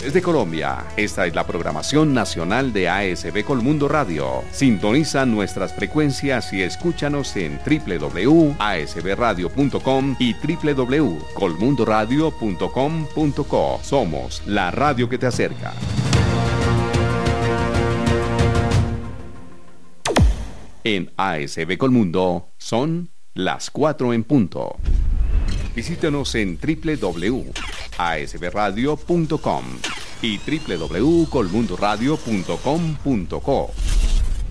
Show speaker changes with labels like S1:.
S1: Desde Colombia, esta es la programación nacional de ASB Colmundo Radio. Sintoniza nuestras frecuencias y escúchanos en www.asbradio.com y www.colmundoradio.com.co. Somos la radio que te acerca. En ASB Colmundo son las 4 en punto. Visítenos en www.asbradio.com y www.colmundoradio.com.co.